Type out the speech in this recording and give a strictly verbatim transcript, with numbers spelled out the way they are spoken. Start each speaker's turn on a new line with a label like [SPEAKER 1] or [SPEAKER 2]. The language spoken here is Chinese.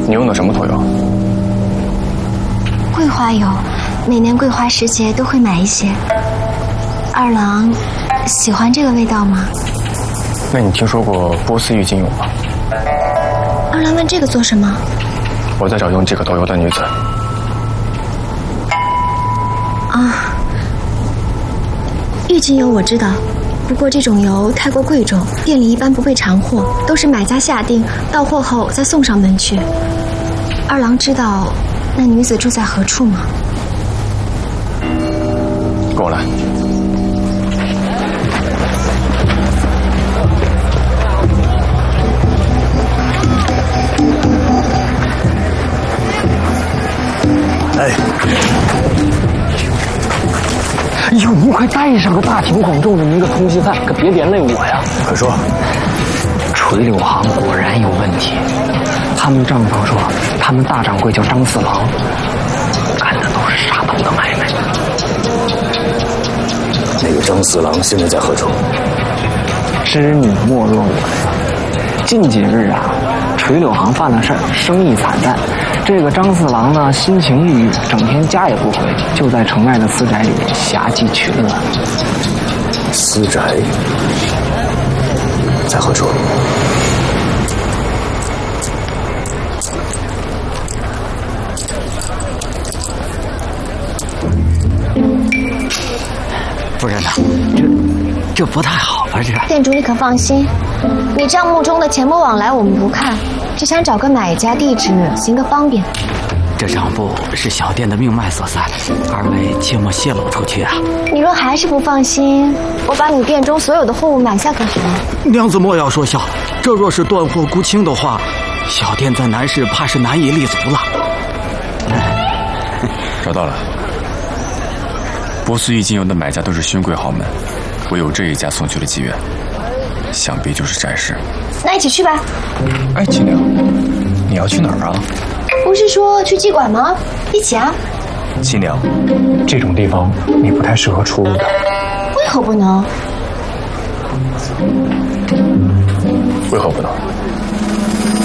[SPEAKER 1] 你用的什么头油？
[SPEAKER 2] 桂花油，每年桂花时节都会买一些。二郎喜欢这个味道吗？
[SPEAKER 1] 那你听说过波斯郁金油吗？
[SPEAKER 2] 二郎问这个做什么？
[SPEAKER 1] 我在找用这个头油的女子。
[SPEAKER 2] 啊，郁金油我知道，不过这种油太过贵重，店里一般不备常货，都是买家下定，到货后再送上门去。二郎知道那女子住在何处吗？
[SPEAKER 1] 跟我来。
[SPEAKER 3] 哎，哎呦，您快带上个大庭广众的您个通缉犯，可别连累我呀！
[SPEAKER 1] 快说。
[SPEAKER 3] 垂柳行果然有问题，他们账上说，他们大掌柜叫张四郎，干的都是杀头的买卖。
[SPEAKER 4] 那个张四郎现在在何处？
[SPEAKER 3] 知你莫若我。近几日啊，垂柳行犯了事儿，生意惨淡。这个张四郎呢，心情郁郁，整天家也不回，就在城外的私宅里侠妓取乐。
[SPEAKER 4] 私宅在何处？
[SPEAKER 3] 夫人呐，这这不太好吧？这
[SPEAKER 2] 店主你可放心，你账目中的钱目往来我们不看，只想找个买家地址，行个方便。
[SPEAKER 5] 这账簿是小店的命脉所在，二位切莫泄露出去啊！
[SPEAKER 2] 你若还是不放心，我把你店中所有的货物买下可好？
[SPEAKER 5] 娘子莫要说笑，这若是断货沽清的话，小店在南市怕是难以立足了。
[SPEAKER 6] 找到了，波斯郁金油的买家都是勋贵豪门，唯有这一家送去了妓院，想必就是翟氏。
[SPEAKER 2] 那一起去吧。
[SPEAKER 1] 哎，秦娘，你要去哪儿啊？
[SPEAKER 2] 不是说去妓馆吗？一起啊。
[SPEAKER 1] 秦娘，这种地方你不太适合出入的。
[SPEAKER 2] 为何不能？
[SPEAKER 1] 为何不能？